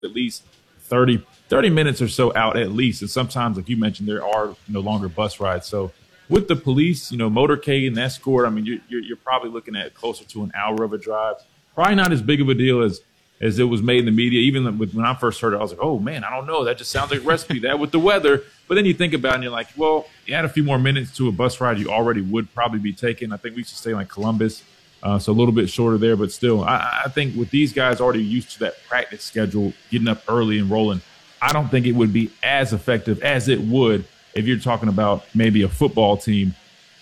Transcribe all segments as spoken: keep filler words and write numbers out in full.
at least thirty, thirty minutes or so out at least. And sometimes, like you mentioned, there are no longer bus rides. So with the police, you know, motorcade and escort, I mean, you're, you're, you're probably looking at closer to an hour of a drive. Probably not as big of a deal as as it was made in the media. Even when I first heard it, I was like, oh, man, I don't know. That just sounds like a recipe. That with the weather. But then you think about it and you're like, well, you add a few more minutes to a bus ride you already would probably be taking. I think we should stay like Columbus. Uh, so a little bit shorter there. But still, I, I think with these guys already used to that practice schedule, getting up early and rolling, I don't think it would be as effective as it would if you're talking about maybe a football team.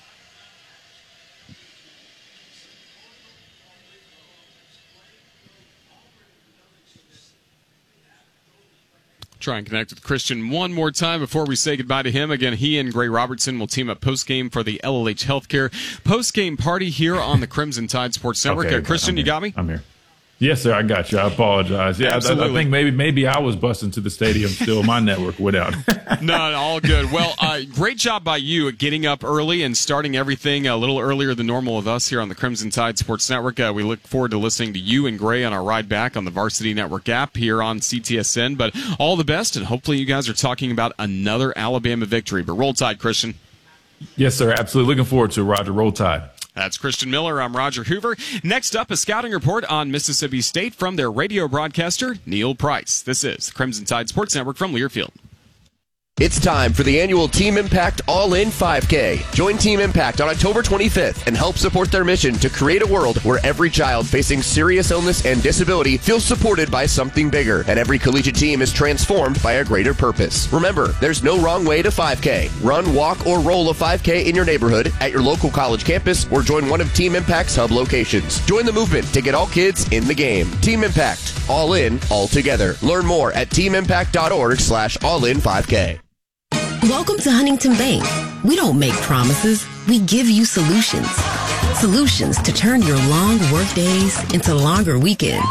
Try and connect with Christian one more time before we say goodbye to him. Again, he and Gray Robertson will team up post-game for the L L H Healthcare post-game party here on the Crimson Tide Sports Network. Okay, uh, Christian, you got me? I'm here. Yes, sir. I got you. I apologize. Yeah, I, I think maybe maybe I was busting to the stadium still. My network without. No, all good. Well, uh, great job by you at getting up early and starting everything a little earlier than normal with us here on the Crimson Tide Sports Network. Uh, we look forward to listening to you and Gray on our ride back on the Varsity Network app here on C T S N. But all the best, and hopefully you guys are talking about another Alabama victory. But roll Tide, Christian. Yes, sir. Absolutely. Looking forward to it, Roger. Roll Tide. That's Christian Miller. I'm Roger Hoover. Next up, a scouting report on Mississippi State from their radio broadcaster, Neil Price. This is the Crimson Tide Sports Network from Learfield. It's time for the annual Team Impact All-In five K. Join Team Impact on October twenty-fifth and help support their mission to create a world where every child facing serious illness and disability feels supported by something bigger, and every collegiate team is transformed by a greater purpose. Remember, there's no wrong way to five K. Run, walk, or roll a five K in your neighborhood, at your local college campus, or join one of Team Impact's hub locations. Join the movement to get all kids in the game. Team Impact. All in, all together. Learn more at teamimpact.org slash all-in-5K. Welcome to Huntington Bank. We don't make promises, we give you solutions. Solutions to turn your long work days into longer weekends.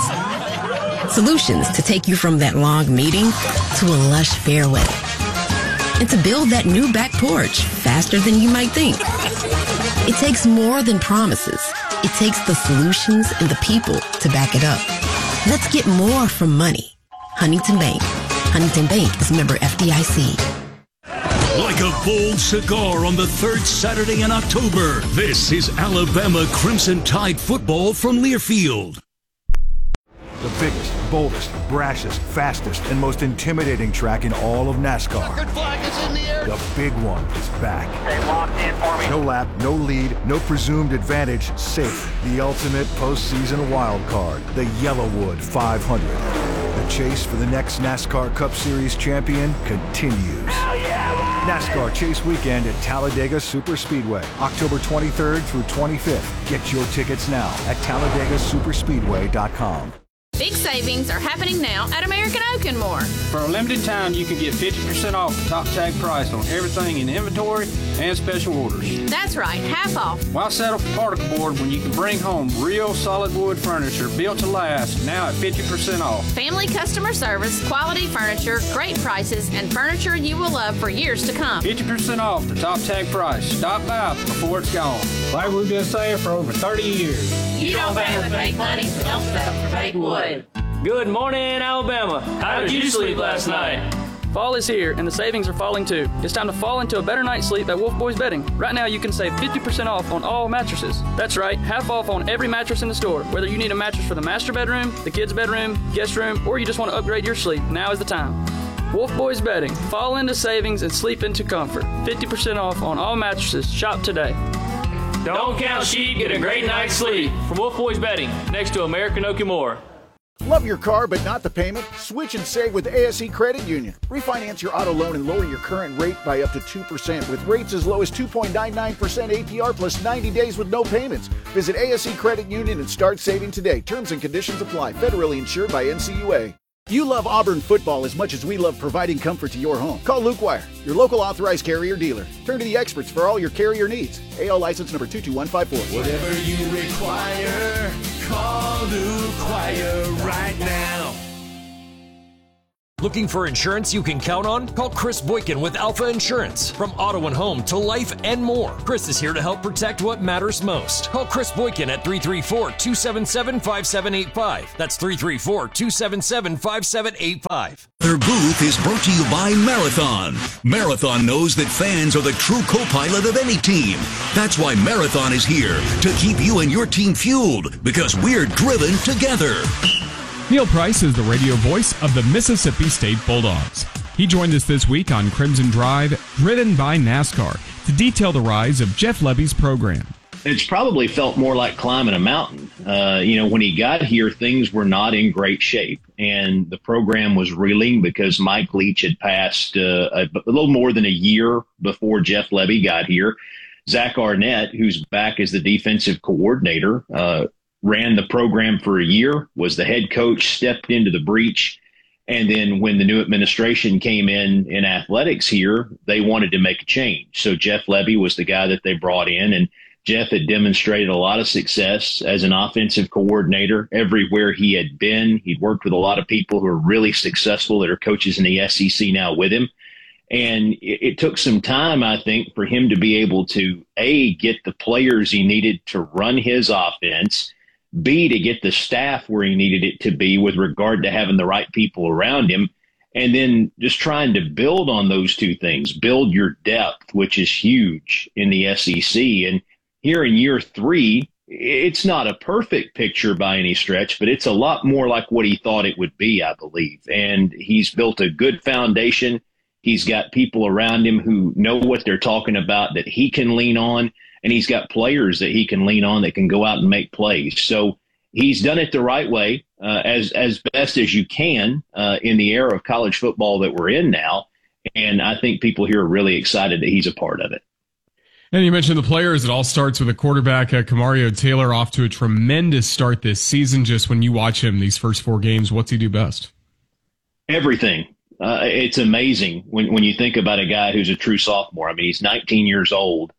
Solutions to take you from that long meeting to a lush fairway. And to build that new back porch faster than you might think. It takes more than promises. It takes the solutions and the people to back it up. Let's get more from money. Huntington Bank. Huntington Bank is member F D I C. Like a bold cigar on the third Saturday in October, this is Alabama Crimson Tide football from Learfield. The biggest, boldest, brashest, fastest, and most intimidating track in all of NASCAR. Flag is in the air. The big one is back. Stay locked in for me. No lap, no lead, no presumed advantage, safe. The ultimate postseason wild card, the Yellowwood five hundred. The chase for the next NASCAR Cup Series champion continues. Hell yeah! NASCAR Chase Weekend at Talladega Superspeedway, October twenty-third through twenty-fifth. Get your tickets now at talladega superspeedway dot com. Big savings are happening now at American Oak and More. For a limited time, you can get fifty percent off the top tag price on everything in inventory and special orders. That's right, half off. Why settle for particle board when you can bring home real solid wood furniture built to last, now at fifty percent off? Family customer service, quality furniture, great prices, and furniture you will love for years to come. fifty percent off the top tag price. Stop by before it's gone. Like we've been saying for over thirty years. You don't pay with fake money, so don't settle for fake wood. Good morning, Alabama. How did you sleep last night? Fall is here, and the savings are falling too. It's time to fall into a better night's sleep at Wolf Boys Bedding. Right now, you can save fifty percent off on all mattresses. That's right, half off on every mattress in the store. Whether you need a mattress for the master bedroom, the kids' bedroom, guest room, or you just want to upgrade your sleep, now is the time. Wolf Boys Bedding. Fall into savings and sleep into comfort. fifty percent off on all mattresses. Shop today. Don't count sheep, get a great night's sleep. From Wolf Boys Bedding, next to American Oak and More. Love your car but not the payment? Switch and save with A S E Credit Union. Refinance your auto loan and lower your current rate by up to two percent with rates as low as two point nine nine percent A P R plus ninety days with no payments. Visit A S E Credit Union and start saving today. Terms and conditions apply. Federally insured by N C U A. You love Auburn football as much as we love providing comfort to your home. Call Luke Wire, your local authorized carrier dealer. Turn to the experts for all your carrier needs. A L license number two two one five four. Whatever you require, call Luke Wire right now. Looking for insurance you can count on? Call Chris Boykin with Alpha Insurance. From auto and home to life and more, Chris is here to help protect what matters most. Call Chris Boykin at three three four, two seven seven, five seven eight five. That's three three four, two seven seven, five seven eight five. Their booth is brought to you by Marathon. Marathon knows that fans are the true co-pilot of any team. That's why Marathon is here to keep you and your team fueled, because we're driven together. Neil Price is the radio voice of the Mississippi State Bulldogs. He joined us this week on Crimson Drive, driven by NASCAR, to detail the rise of Jeff Lebby's program. It's probably felt more like climbing a mountain. Uh, you know, when he got here, things were not in great shape, and the program was reeling because Mike Leach had passed uh, a, a little more than a year before Jeff Lebby got here. Zach Arnett, who's back as the defensive coordinator, uh, ran the program for a year, was the head coach, stepped into the breach. And then when the new administration came in in athletics here, they wanted to make a change. So Jeff Lebby was the guy that they brought in. And Jeff had demonstrated a lot of success as an offensive coordinator everywhere he had been. He'd worked with a lot of people who are really successful that are coaches in the S E C now with him. And it, it took some time, I think, for him to be able to, A, get the players he needed to run his offense, B, to get the staff where he needed it to be with regard to having the right people around him, and then just trying to build on those two things, build your depth, which is huge in the S E C. And here in year three, it's not a perfect picture by any stretch, but it's a lot more like what he thought it would be, I believe. And he's built a good foundation. He's got people around him who know what they're talking about that he can lean on. And he's got players that he can lean on that can go out and make plays. So he's done it the right way, uh, as as best as you can uh, in the era of college football that we're in now. And I think people here are really excited that he's a part of it. And you mentioned the players. It all starts with a quarterback, uh, Kamario Taylor, off to a tremendous start this season. Just when you watch him these first four games, what's he do best? Everything. Uh, it's amazing when, when you think about a guy who's a true sophomore. I mean, he's nineteen years old.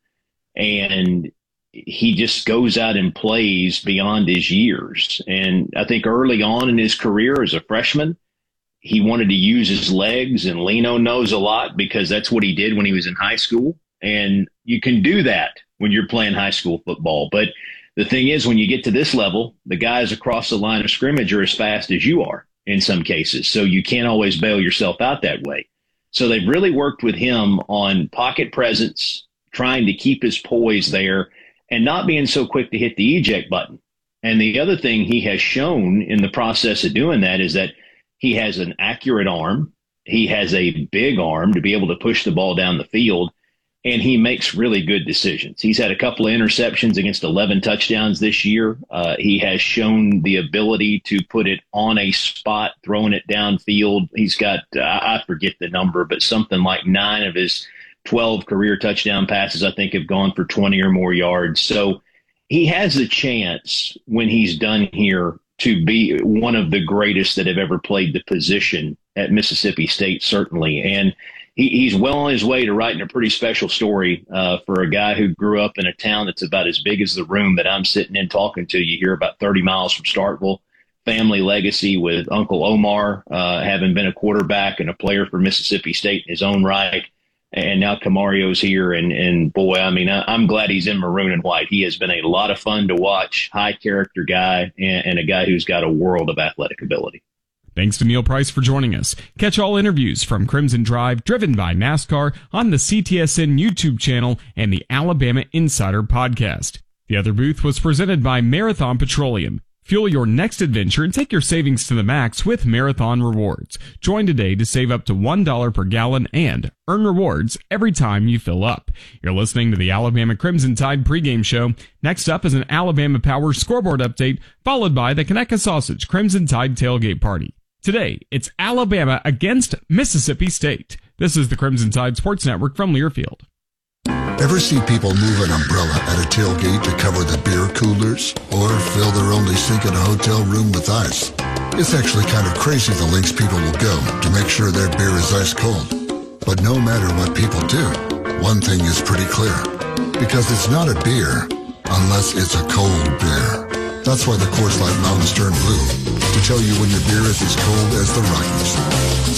And he just goes out and plays beyond his years. And I think early on in his career as a freshman, he wanted to use his legs, and Leno knows a lot because that's what he did when he was in high school. And you can do that when you're playing high school football. But the thing is, when you get to this level, the guys across the line of scrimmage are as fast as you are in some cases. So you can't always bail yourself out that way. So they've really worked with him on pocket presence, trying to keep his poise there and not being so quick to hit the eject button. And the other thing he has shown in the process of doing that is that he has an accurate arm. He has a big arm to be able to push the ball down the field, and he makes really good decisions. He's had a couple of interceptions against eleven touchdowns this year. Uh, he has shown the ability to put it on a spot, throwing it downfield. He's got, uh, I forget the number, but something like nine of his twelve career touchdown passes, I think, have gone for twenty or more yards. So he has a chance when he's done here to be one of the greatest that have ever played the position at Mississippi State, certainly. And he, he's well on his way to writing a pretty special story uh, for a guy who grew up in a town that's about as big as the room that I'm sitting in talking to you here, about thirty miles from Starkville. Family legacy with Uncle Omar, uh, having been a quarterback and a player for Mississippi State in his own right. And now Kamario's here, and, and boy, I mean, I, I'm glad he's in maroon and white. He has been a lot of fun to watch, high-character guy, and, and a guy who's got a world of athletic ability. Thanks to Neil Price for joining us. Catch all interviews from Crimson Drive, driven by NASCAR, on the C T S N YouTube channel and the Alabama Insider podcast. The other booth was presented by Marathon Petroleum. Fuel your next adventure and take your savings to the max with Marathon Rewards. Join today to save up to one dollar per gallon and earn rewards every time you fill up. You're listening to the Alabama Crimson Tide pregame show. Next up is an Alabama Power scoreboard update, followed by the Conecuh Sausage Crimson Tide tailgate party. Today, it's Alabama against Mississippi State. This is the Crimson Tide Sports Network from Learfield. Ever see people move an umbrella at a tailgate to cover the beer coolers or fill their only sink in a hotel room with ice? It's actually kind of crazy the lengths people will go to make sure their beer is ice cold. But no matter what people do, one thing is pretty clear. Because it's not a beer unless it's a cold beer. That's why the Coors Light Mountain Stern Blue, to tell you when your beer is as cold as the Rockies.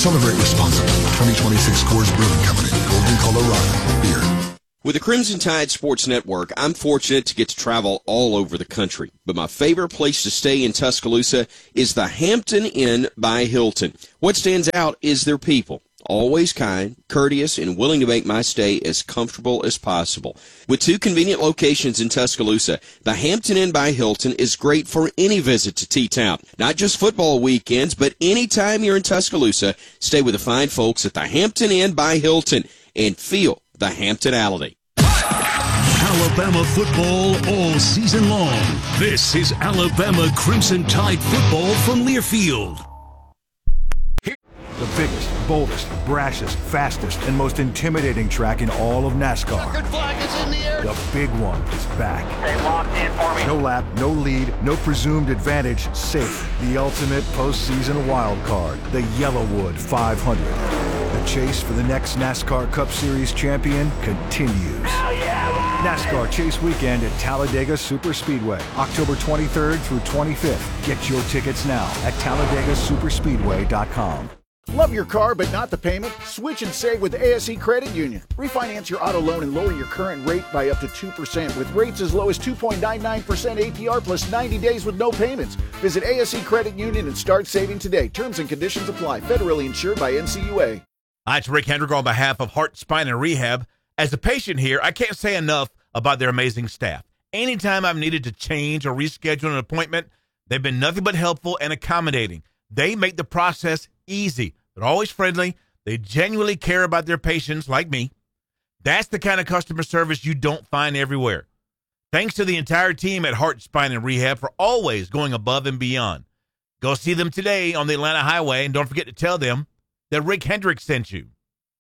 Celebrate responsibly. twenty twenty-six Coors Brewing Company, Golden, Colorado. Beer. With the Crimson Tide Sports Network, I'm fortunate to get to travel all over the country. But my favorite place to stay in Tuscaloosa is the Hampton Inn by Hilton. What stands out is their people. Always kind, courteous, and willing to make my stay as comfortable as possible. With two convenient locations in Tuscaloosa, the Hampton Inn by Hilton is great for any visit to T-Town. Not just football weekends, but anytime you're in Tuscaloosa, stay with the fine folks at the Hampton Inn by Hilton and feel the Hamptonality. Alabama football all season long. This is Alabama Crimson Tide football from Learfield. The biggest, boldest, brashest, fastest, and most intimidating track in all of NASCAR. Checkered flag is in the air. The big one is back. Stay locked in for me. No lap, no lead, no presumed advantage, safe. The ultimate postseason wild card, the Yellowwood five hundred. The chase for the next NASCAR Cup Series champion continues. Hell yeah, NASCAR Chase Weekend at Talladega Superspeedway, October twenty-third through twenty-fifth. Get your tickets now at Talladega Superspeedway dot com. Love your car but not the payment? Switch and save with A S E Credit Union. Refinance your auto loan and lower your current rate by up to two percent with rates as low as two point nine nine percent A P R plus ninety days with no payments. Visit A S E Credit Union and start saving today. Terms and conditions apply. Federally insured by N C U A. Hi, it's Rick Hendrick on behalf of Heart, Spine, and Rehab. As a patient here, I can't say enough about their amazing staff. Anytime I've needed to change or reschedule an appointment, they've been nothing but helpful and accommodating. They make the process easy. They're always friendly. They genuinely care about their patients like me. That's the kind of customer service you don't find everywhere. Thanks to the entire team at Heart, Spine, and Rehab for always going above and beyond. Go see them today on the Atlanta Highway, and don't forget to tell them that Rick Hendrick sent you.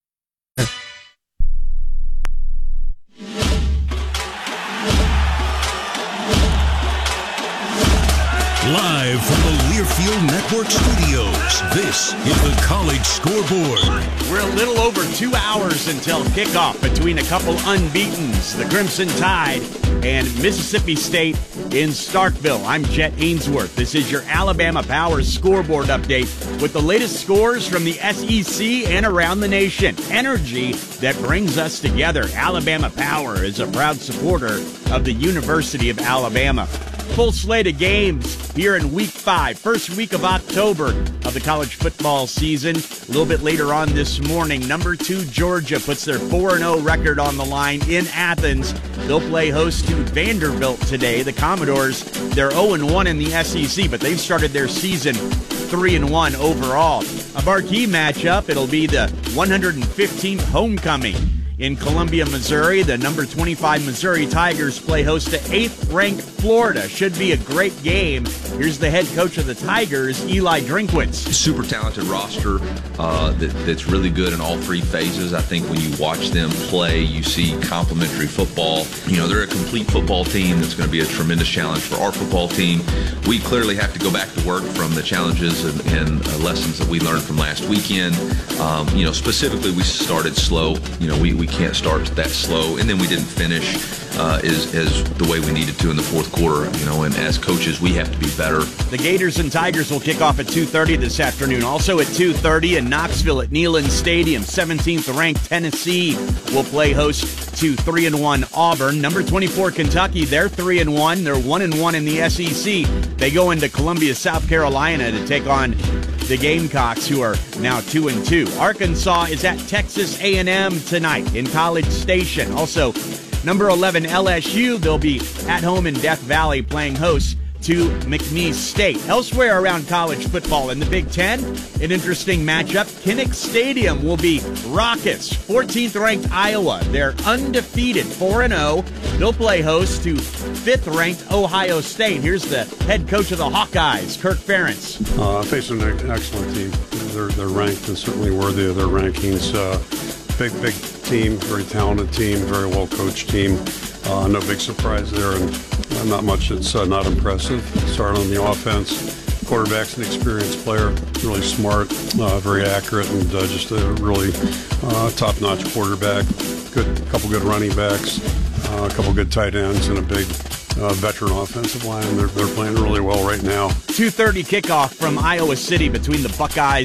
Live from the Learfield Network studios, this is the College Scoreboard. We're a little over two hours until kickoff between a couple unbeatens, the Crimson Tide and Mississippi State in Starkville. I'm Jet Ainsworth. This is your Alabama Power Scoreboard update with the latest scores from the S E C and around the nation. Energy that brings us together. Alabama Power is a proud supporter of the University of Alabama. Full slate of games here in week five, first week of October of the college football season. A little bit later on this morning, number two Georgia puts their four and oh record on the line in Athens. They'll play host to Vanderbilt today. The Commodores, they're oh and one in the S E C, but they've started their season three and one overall. A marquee matchup, it'll be the one hundred fifteenth homecoming. In Columbia, Missouri, the number twenty-five Missouri Tigers play host to eighth-ranked Florida. Should be a great game. Here's the head coach of the Tigers, Eli Drinkwitz. Super talented roster uh, that, that's really good in all three phases. I think when you watch them play, you see complementary football. You know, they're a complete football team that's going to be a tremendous challenge for our football team. We clearly have to go back to work from the challenges and, and uh, lessons that we learned from last weekend. Um, you know, specifically, we started slow. You know, we, we can't start that slow, and then we didn't finish uh, as, as the way we needed to in the fourth quarter. You know, and as coaches, we have to be better. The Gators and Tigers will kick off at two thirty this afternoon. Also at two thirty in Knoxville at Neyland Stadium, seventeenth ranked Tennessee will play host to three and one Auburn. Number twenty-four Kentucky, they're three and one. They're one and one in the S E C. They go into Columbia, South Carolina to take on the Gamecocks, who are now two and two. Arkansas is at Texas A and M tonight in College Station. Also, number eleven L S U, they'll be at home in Death Valley playing host to McNeese State. Elsewhere around college football in the Big Ten, an interesting matchup. Kinnick Stadium will be raucous. fourteenth ranked Iowa. They're undefeated, four and oh. They'll play host to fifth ranked Ohio State. Here's the head coach of the Hawkeyes, Kirk Ferentz. Uh, facing an excellent team. They're, they're ranked and certainly worthy of their rankings. Uh, big, big team, very talented team, very well-coached team. Uh, no big surprise there, and uh, not much that's uh, not impressive. Start on the offense. Quarterback's an experienced player, really smart, uh, very accurate, and uh, just a really uh, top-notch quarterback. Good, couple good running backs, uh, a couple good tight ends, and a big uh, veteran offensive line. They're, they're playing really well right now. two thirty kickoff from Iowa City between the Buckeyes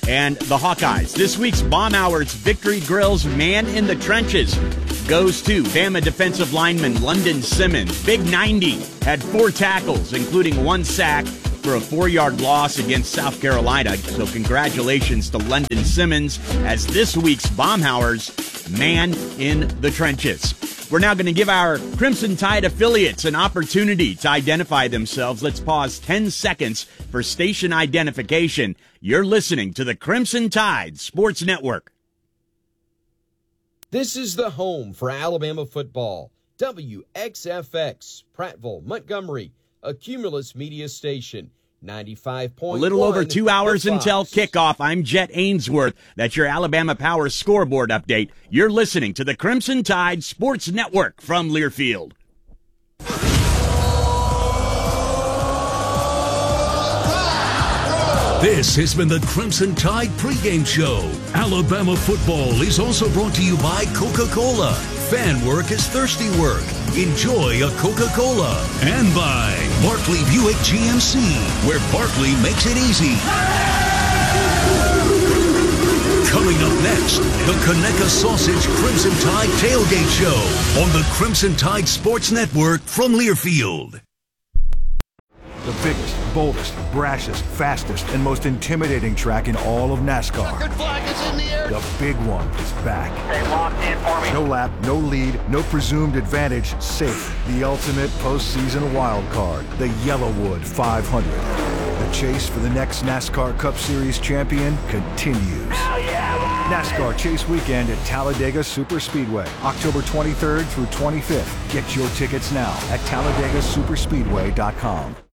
and the Hawkeyes. This week's Bomb Hours Victory Grills Man in the Trenches goes to Bama defensive lineman London Simmons. Big ninety had four tackles, including one sack for a four-yard loss against South Carolina. So congratulations to London Simmons as this week's Baumhauer's Man in the Trenches. We're now going to give our Crimson Tide affiliates an opportunity to identify themselves. Let's pause ten seconds for station identification. You're listening to the Crimson Tide Sports Network. This is the home for Alabama football. W X F X, Prattville, Montgomery, a Cumulus media station. ninety-five point one. A little over two hours until kickoff. I'm Jet Ainsworth. That's your Alabama Power scoreboard update. You're listening to the Crimson Tide Sports Network from Learfield. This has been the Crimson Tide pregame show. Alabama football is also brought to you by Coca-Cola. Fan work is thirsty work. Enjoy a Coca-Cola. And by Barkley Buick G M C, where Barkley makes it easy. Coming up next, the Conecuh Sausage Crimson Tide Tailgate Show on the Crimson Tide Sports Network from Learfield. The biggest, boldest, brashest, fastest, and most intimidating track in all of NASCAR. Checkered flag is in the air. The big one is back. Stay locked in for me. No lap, no lead, no presumed advantage, safe. The ultimate postseason wild card, the Yellowwood five hundred. The chase for the next NASCAR Cup Series champion continues. Hell yeah! NASCAR Chase Weekend at Talladega Superspeedway, October twenty-third through twenty-fifth. Get your tickets now at Talladega Superspeedway dot com.